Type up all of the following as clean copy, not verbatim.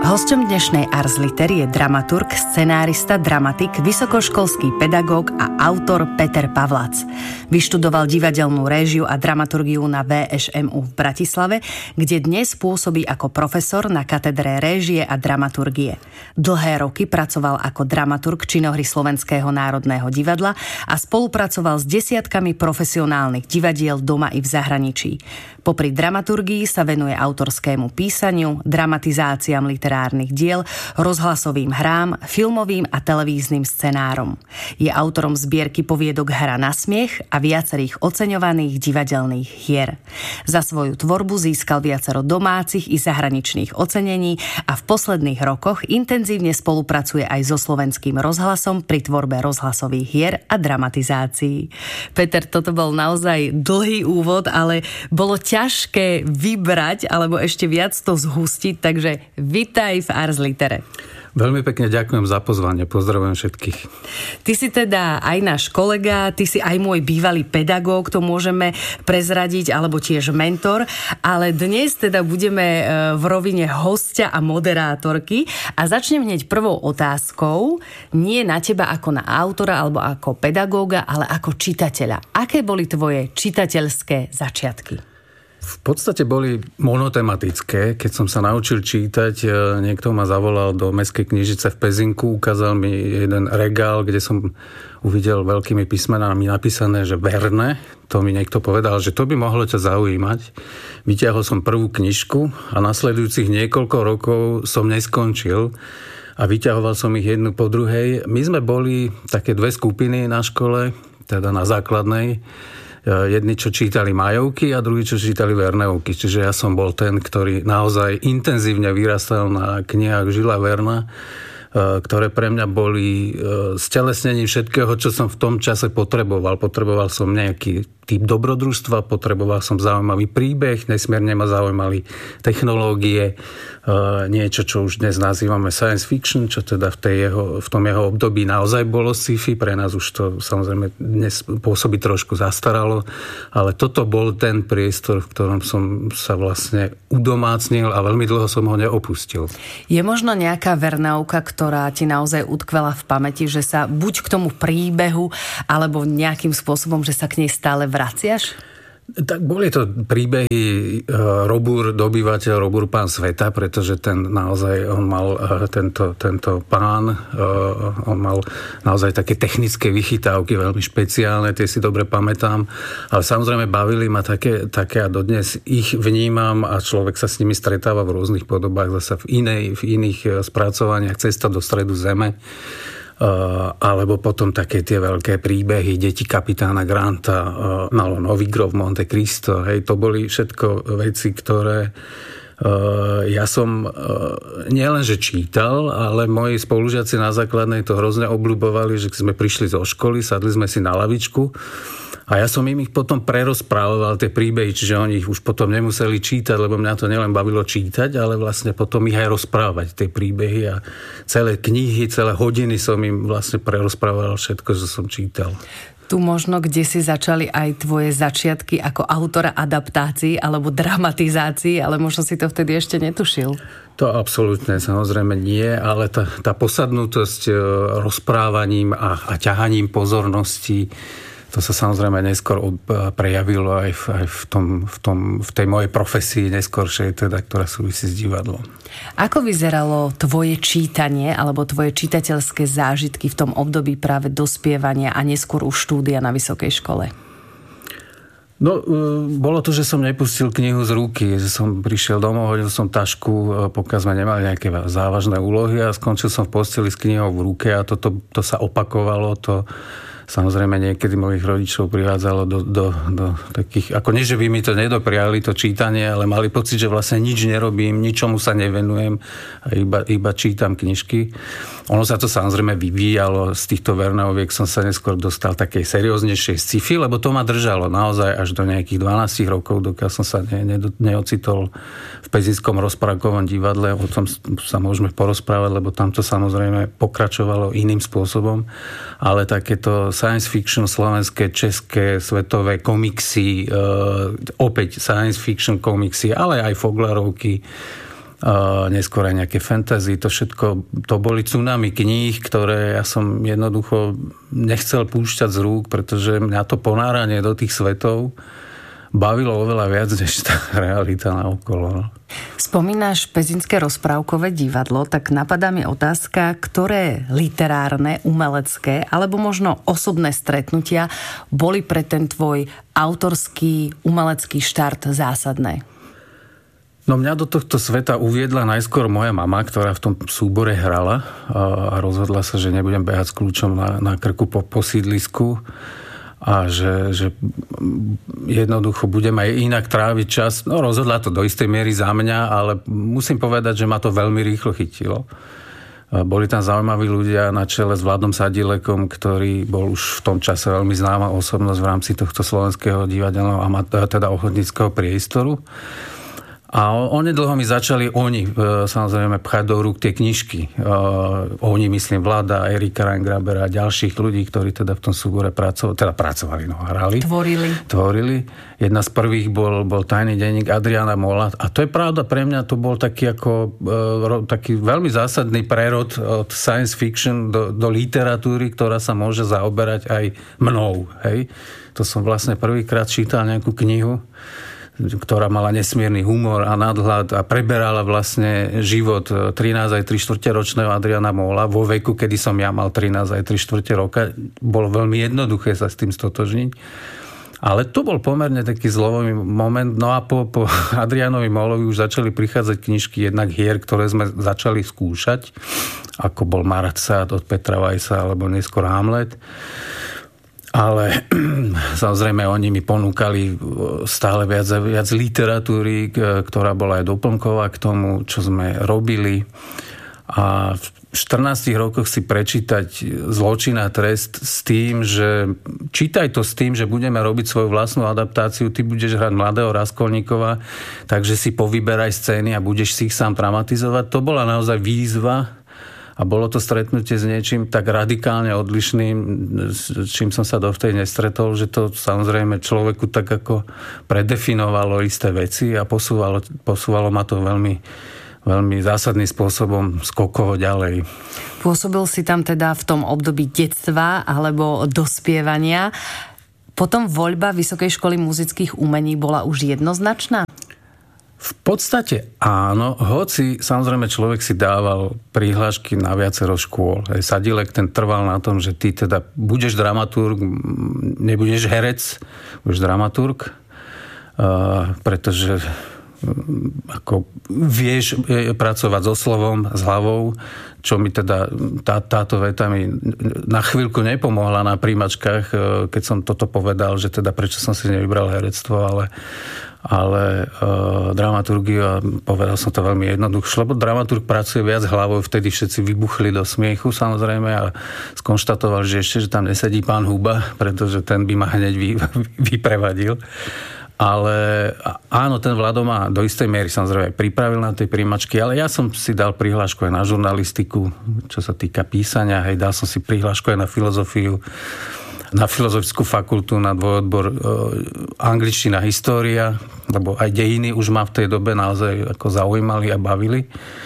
Hosťom dnešnej Ars Liter je dramaturg, scenárista, dramatik, vysokoškolský pedagóg a autor Peter Pavlac. Vyštudoval divadelnú réžiu a dramaturgiu na VŠMU v Bratislave, kde dnes pôsobí ako profesor na katedre réžie a dramaturgie. Dlhé roky pracoval ako dramaturg činohry Slovenského národného divadla a spolupracoval s desiatkami profesionálnych divadiel doma i v zahraničí. Popri dramaturgii sa venuje autorskému písaniu, dramatizáciám literárnych diel, rozhlasovým hrám, filmovým a televíznym scenárom. Je autorom zbierky poviedok Hra na smiech a viacerých oceňovaných divadelných hier. Za svoju tvorbu získal viacero domácich i zahraničných ocenení a v posledných rokoch intenzívne spolupracuje aj so Slovenským rozhlasom pri tvorbe rozhlasových hier a dramatizácií. Peter, toto bol naozaj dlhý úvod, ale bolo ťažké vybrať alebo ešte viac to zhustiť, takže vitaj v Ars Litere. Veľmi pekne ďakujem za pozvanie, pozdravujem všetkých. Ty si teda aj náš kolega, ty si aj môj bývalý pedagóg, to môžeme prezradiť, alebo tiež mentor, ale dnes teda budeme v rovine hostia a moderátorky a začnem hneď prvou otázkou, nie na teba ako na autora alebo ako pedagóga, ale ako čitateľa. Aké boli tvoje čitateľské začiatky? V podstate boli monotematické. Keď som sa naučil čítať, niekto ma zavolal do mestskej knižnice v Pezinku, ukázal mi jeden regál, kde som uvidel veľkými písmenami napísané, že Verne. To mi niekto povedal, že to by mohlo ťa zaujímať. Vytiahol som prvú knižku a nasledujúcich niekoľko rokov som neskončil a vyťahoval som ich jednu po druhej. My sme boli také dve skupiny na škole, teda na základnej. Jedni, čo čítali Majovky a druhí, čo čítali Verneovky. Čiže ja som bol ten, ktorý naozaj intenzívne vyrastal na knihách Žila Verna, ktoré pre mňa boli stelesnením všetkého, čo som v tom čase potreboval. Potreboval som nejaký typ dobrodružstva, potreboval som zaujímavý príbeh, nesmierne ma zaujímali technológie, niečo, čo už dnes nazývame science fiction, čo teda v tom jeho období naozaj bolo sci-fi, pre nás už to samozrejme dnes pôsobí trošku zastaralo, ale toto bol ten priestor, v ktorom som sa vlastne udomácnil a veľmi dlho som ho neopustil. Je možno nejaká Verneovka, ktorá ti naozaj utkvela v pamäti, že sa buď k tomu príbehu, alebo nejakým spôsobom, že sa k nej stále vraciaš? Tak boli to príbehy Robur, dobyvateľ, Robur pán sveta, pretože ten naozaj, on mal tento pán, on mal naozaj také technické vychytávky, veľmi špeciálne, tie si dobre pamätám, ale samozrejme bavili ma také a dodnes ich vnímam a človek sa s nimi stretáva v rôznych podobách, zasa v iných spracovaniach, Cesta do stredu zeme, alebo potom také tie veľké príbehy Deti kapitána Granta, malo Nový Grov, Monte Cristo, hej, to boli všetko veci, ktoré ja som nielenže čítal, ale moji spolužiaci na základnej to hrozne obľubovali, že sme prišli zo školy, sadli sme si na lavičku a ja som im ich potom prerozprávoval tie príbehy, čiže oni ich už potom nemuseli čítať, lebo mňa to nielen bavilo čítať, ale vlastne potom ich aj rozprávať, tie príbehy a celé knihy, celé hodiny som im vlastne prerozprával všetko, čo som čítal. Tu možno, kde si začali aj tvoje začiatky ako autora adaptácií alebo dramatizácií, ale možno si to vtedy ešte netušil. To absolútne, samozrejme nie, ale tá posadnutosť rozprávaním a ťahaním pozornosti, to sa samozrejme neskôr prejavilo aj v tej mojej profesii neskoršej, teda, ktorá súvisí s divadlom. Ako vyzeralo tvoje čítanie alebo tvoje čitateľské zážitky v tom období práve dospievania a neskôr už štúdia na vysokej škole? No, bolo to, že som nepustil knihu z ruky, že som prišiel domov, hodil som tašku, pokiaľ sme nemali nejaké závažné úlohy a skončil som v posteli s knihou v ruke a to sa opakovalo, to samozrejme niekedy mojich rodičov privádzalo do takých, ako nie, že by mi to nedopriali, to čítanie, ale mali pocit, že vlastne nič nerobím, ničomu sa nevenujem a iba čítam knižky. Ono sa to samozrejme vyvíjalo, z týchto Verneoviek som sa neskôr dostal takej serióznejšej sci-fi, lebo to ma držalo naozaj až do nejakých 12 rokov, dokiaľ som sa neocitol v Pezinskom rozprávkovom divadle, o tom sa môžeme porozprávať, lebo tam to samozrejme pokračovalo iným spôsobom, ale takéto science fiction, slovenské, české, svetové komiksy, opäť science fiction komiksy, ale aj Foglarovky, neskôr aj nejaké fantasy, to všetko, to boli tsunami kníh, ktoré ja som jednoducho nechcel púšťať z rúk, pretože mňa to ponáranie do tých svetov bavilo oveľa viac, než tá realita naokolo. Spomínaš Pezinské rozprávkové divadlo, tak napadá mi otázka, ktoré literárne, umelecké alebo možno osobné stretnutia boli pre ten tvoj autorský, umelecký štart zásadné? No mňa do tohto sveta uviedla najskôr moja mama, ktorá v tom súbore hrala a rozhodla sa, že nebudem behať s kľúčom na krku po sídlisku a že jednoducho budem aj inak tráviť čas. No rozhodla to do istej miery za mňa, ale musím povedať, že ma to veľmi rýchlo chytilo. Boli tam zaujímaví ľudia na čele s Vladom Sadilekom, ktorý bol už v tom čase veľmi známa osobnosť v rámci tohto slovenského divadelného teda ochotníckeho priestoru. A onedlho mi začali samozrejme pchať do rúk tie knižky. Oni, myslím, Vlada, Erika Reingrabera a ďalších ľudí, ktorí teda v tom súbore pracovali, hrali. Tvorili. Jedna z prvých bol tajný denník Adriana Mola. A to je pravda, pre mňa to bol taký veľmi zásadný prerod od science fiction do literatúry, ktorá sa môže zaoberať aj mnou. Hej? To som vlastne prvýkrát čítal nejakú knihu, ktorá mala nesmierny humor a nadhľad a preberala vlastne život 13 aj 3/4 ročného Adriana Mola vo veku, kedy som ja mal 13 aj 3/4 roka. Bolo veľmi jednoduché sa s tým stotožniť. Ale to bol pomerne taký zlomový moment. No a po Adrianovi Molovi už začali prichádzať knižky jednak hier, ktoré sme začali skúšať, ako bol Marat-Sát od Petra Weissa alebo neskôr Hamlet. Ale samozrejme oni mi ponúkali stále viac literatúry, ktorá bola aj doplnková k tomu, čo sme robili. A v 14 rokoch si prečítať Zločin a trest s tým, že čítaj to s tým, že budeme robiť svoju vlastnú adaptáciu, ty budeš hrať mladého Raskolníkova, takže si povyberaj scény a budeš si ich sám dramatizovať. To bola naozaj výzva. A bolo to stretnutie s niečím tak radikálne odlišným, s čím som sa dovtedy nestretol, že to samozrejme človeku tak ako predefinovalo isté veci a posúvalo ma to veľmi, veľmi zásadným spôsobom skokovo ďalej. Pôsobil si tam teda v tom období detstva alebo dospievania. Potom voľba Vysokej školy muzických umení bola už jednoznačná? V podstate áno, hoci samozrejme človek si dával prihlášky na viacero škôl. Sadilek ten trval na tom, že ty teda budeš dramaturg, nebudeš herec, budeš dramaturg, pretože ako vieš pracovať so slovom, s hlavou, čo mi teda táto veta mi na chvíľku nepomohla na príjmačkách, keď som toto povedal, že teda prečo som si nevybral herectvo, ale dramaturgiu, a povedal som to veľmi jednoducho, lebo dramaturg pracuje viac hlavou, vtedy všetci vybuchli do smiechu samozrejme a skonštatoval, že ešte, že tam nesedí pán Huba, pretože ten by ma hneď vyprevadil. Ale áno, ten Vlado ma do istej miery samozrejme pripravil na tej príjmačky, ale ja som si dal prihlášku aj na žurnalistiku, čo sa týka písania, dal som si prihlášku aj na filozofiu, na Filozofickú fakultu, na dvojodbor angličtina, história, lebo aj dejiny už ma v tej dobe naozaj ako zaujímali a bavili.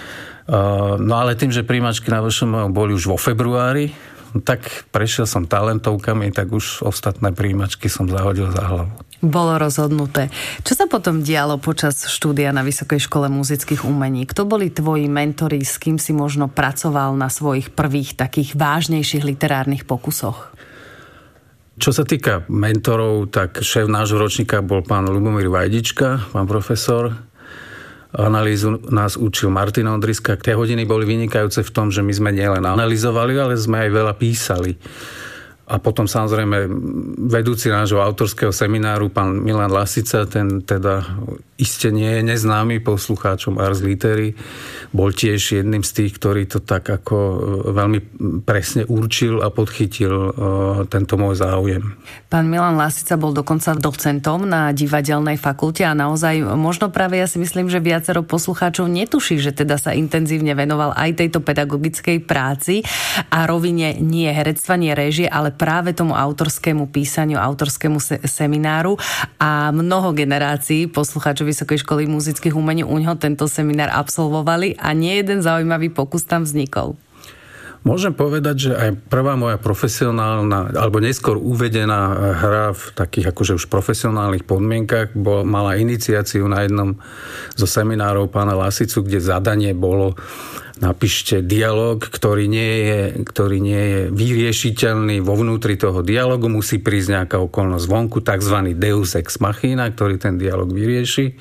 No ale tým, že príjmačky na VŠMU boli už vo februári, tak prešiel som talentovkami, tak už ostatné príjmačky som zahodil za hlavu. Bolo rozhodnuté. Čo sa potom dialo počas štúdia na Vysokej škole muzických umení? Kto boli tvoji mentori, s kým si možno pracoval na svojich prvých takých vážnejších literárnych pokusoch? Čo sa týka mentorov, tak šéf nášho ročníka bol pán Ľubomír Vajdička, pán profesor. Analýzu nás učil Martin Ondriska. Tie hodiny boli vynikajúce v tom, že my sme nielen analyzovali, ale sme aj veľa písali. A potom samozrejme vedúci nášho autorského semináru, pán Milan Lasica, ten teda iste nie je neznámy poslucháčom Ars Litery, bol tiež jedným z tých, ktorý to tak ako veľmi presne určil a podchytil tento môj záujem. Pán Milan Lasica bol dokonca docentom na divadelnej fakulte a naozaj možno práve ja si myslím, že viacero poslucháčov netuší, že teda sa intenzívne venoval aj tejto pedagogickej práci a rovine nie herectva, nie réžie, ale práve tomu autorskému písaniu, autorskému semináru a mnoho generácií poslucháčov Vysokej školy muzických umení uňho tento seminár absolvovali a nie jeden zaujímavý pokus tam vznikol. Môžem povedať, že aj prvá moja profesionálna, alebo neskôr uvedená hra v takých akože už profesionálnych podmienkach mala iniciáciu na jednom zo seminárov pána Lasicu, kde zadanie bolo napíšte dialog, ktorý nie je vyriešiteľný vo vnútri toho dialogu, musí prísť nejaká okolnosť vonku, takzvaný deus ex machina, ktorý ten dialog vyrieši.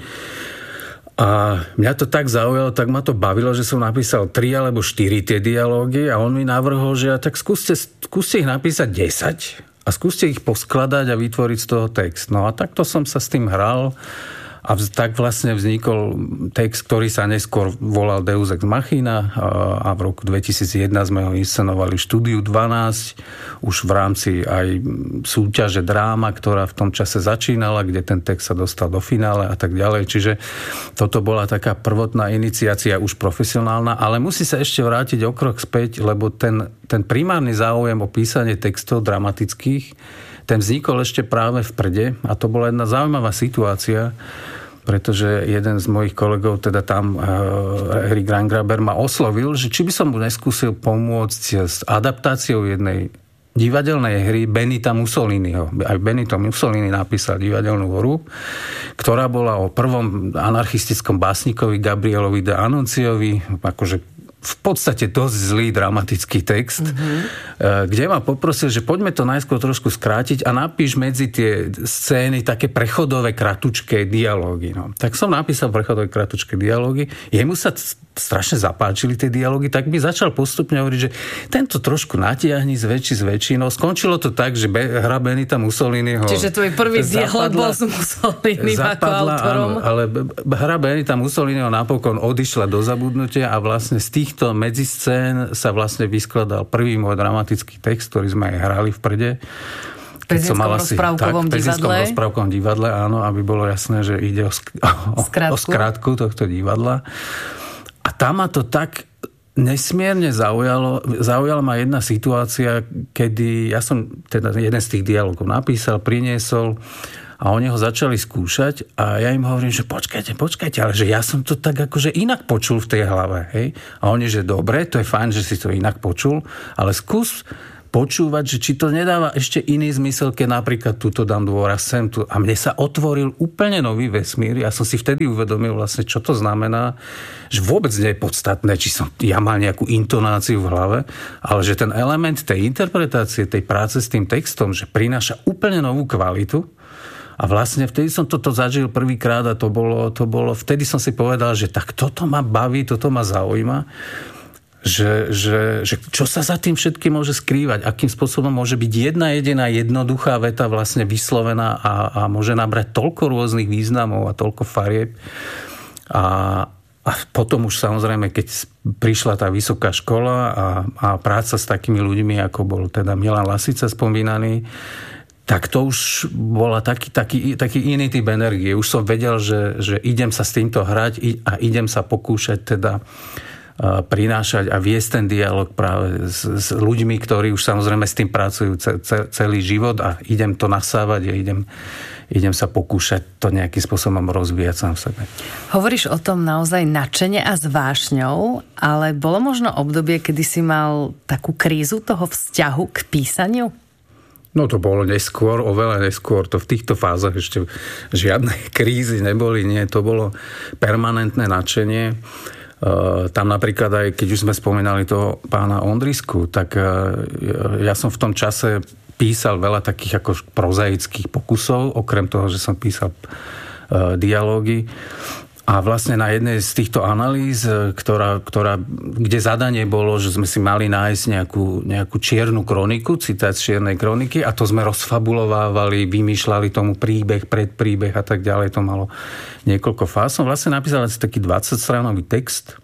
A mňa to tak zaujalo, tak ma to bavilo, že som napísal 3 alebo 4 tie dialógy a on mi navrhol, že tak skúste ich napísať 10 a skúste ich poskladať a vytvoriť z toho text. No a takto som sa s tým hral a tak vlastne vznikol text, ktorý sa neskôr volal Deus ex machina a v roku 2001 sme ho inscenovali v Štúdiu 12 už v rámci aj súťaže Dráma, ktorá v tom čase začínala, kde ten text sa dostal do finále a tak ďalej. Čiže toto bola taká prvotná iniciácia už profesionálna, ale musí sa ešte vrátiť o krok späť, lebo ten primárny záujem o písanie textov dramatických, ten vznikol ešte práve v Prde a to bola jedna zaujímavá situácia, pretože jeden z mojich kolegov, teda tam Erik Reingraber, ma oslovil, že či by som mu neskúsil pomôcť s adaptáciou jednej divadelnej hry Benita Mussoliniho. Aj Benito Mussolini napísal divadelnú hru, ktorá bola o prvom anarchistickom básnikovi Gabrielovi de Anonciovi, akože v podstate dosť zlý dramatický text, kde ma poprosil, že poďme to najskôr trošku skrátiť a napíš medzi tie scény také prechodové kratučké dialógy. No. Tak som napísal prechodové kratučké dialógy. Jemu sa strašne zapáčili tie dialógy, tak by začal postupne hovoriť, že tento trošku natiahni zväčší. No skončilo to tak, že hra Benita Mussoliniho... Čiže tvoj prvý dialóg bol s Mussolinim ako autorom. Áno, ale hra Benita Mussoliniho napokon odišla do zabudnutia a vlastne z týchto medziscén sa vlastne vyskladal prvý môj dramatický text, ktorý sme aj hrali v Prde. V Pezinskom rozprávkovom divadle, áno, aby bolo jasné, že ide o skratku tohto divadla. A tam ma to tak nesmierne zaujala ma jedna situácia, kedy ja som teda jeden z tých dialogov napísal, priniesol a oni ho začali skúšať a ja im hovorím, že počkajte, ale že ja som to tak akože inak počul v tej hlave, hej? A oni, že dobre, to je fajn, že si to inak počul, ale skús počúvať, že či to nedáva ešte iný zmysel, keď napríklad túto dám dôraz sem tu. A mne sa otvoril úplne nový vesmír. Ja som si vtedy uvedomil vlastne, čo to znamená, že vôbec nie je podstatné, či som ja mal nejakú intonáciu v hlave, ale že ten element tej interpretácie, tej práce s tým textom, že prináša úplne novú kvalitu. A vlastne vtedy som toto zažil prvýkrát a to bolo, vtedy som si povedal, že tak toto ma baví, toto ma zaujíma. Že čo sa za tým všetkým môže skrývať, akým spôsobom môže byť jedna jediná jednoduchá veta vlastne vyslovená a môže nabrať toľko rôznych významov a toľko farieb. A potom už samozrejme, keď prišla tá vysoká škola a práca s takými ľuďmi, ako bol teda Milan Lasica spomínaný, tak to už bola taký iný typ energie. Už som vedel, že idem sa s týmto hrať a idem sa pokúšať teda prinášať a viesť ten dialog práve s ľuďmi, ktorí už samozrejme s tým pracujú celý život a idem to nasávať a idem sa pokúšať to nejakým spôsobom rozvíjať sám v sebe. Hovoríš o tom naozaj nadšene a s vášňou, ale bolo možno obdobie, kedy si mal takú krízu toho vzťahu k písaniu? No to bolo neskôr, oveľa neskôr. To v týchto fázach ešte žiadne krízy neboli. Nie, to bolo permanentné nadšenie. Tam napríklad aj, keď už sme spomínali toho pána Ondrisku, tak ja som v tom čase písal veľa takých ako prozaických pokusov, okrem toho, že som písal dialógy. A vlastne na jednej z týchto analýz, kde zadanie bolo, že sme si mali nájsť nejakú čiernu kroniku, citát z čiernej kroniky, a to sme rozfabulovávali, vymýšľali tomu príbeh, predpríbeh a tak ďalej. To malo niekoľko fáz. Som vlastne napísal taký 20-stranový text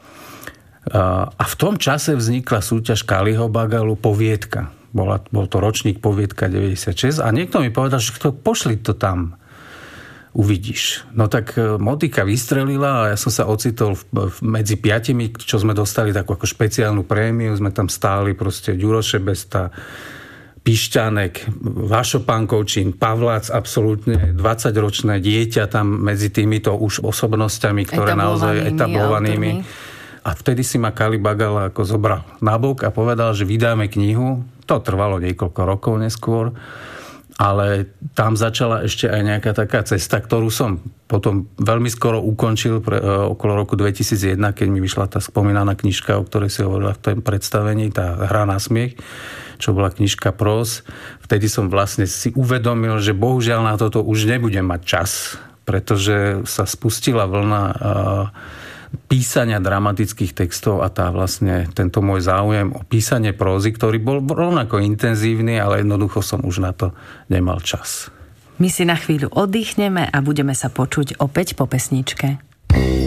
a v tom čase vznikla súťaž Kaliho Bagalu Poviedka. Bol to ročník Poviedka 96 a niekto mi povedal, že pošli to tam. Uvidíš. No tak motika vystrelila a ja som sa ocitol medzi 5, čo sme dostali takú ako špeciálnu prémiu. Sme tam stáli proste Ďuro Šebesta, Pišťanek, Vašo Pankovčín, Pavlác, absolútne 20-ročné dieťa tam medzi týmito už osobnosťami, ktoré naozaj etablovanými. A vtedy si ma Kali Bagala ako zobral nabok a povedal, že vydáme knihu. To trvalo niekoľko rokov neskôr. Ale tam začala ešte aj nejaká taká cesta, ktorú som potom veľmi skoro ukončil okolo roku 2001, keď mi vyšla tá spomínaná knižka, o ktorej si hovorila v tom predstavení, tá Hra na smiech, čo bola knižka prós. Vtedy som vlastne si uvedomil, že bohužiaľ na toto už nebudem mať čas, pretože sa spustila vlna písania dramatických textov a tento môj záujem o písanie prózy, ktorý bol rovnako intenzívny, ale jednoducho som už na to nemal čas. My si na chvíľu oddychneme a budeme sa počuť opäť po pesničke.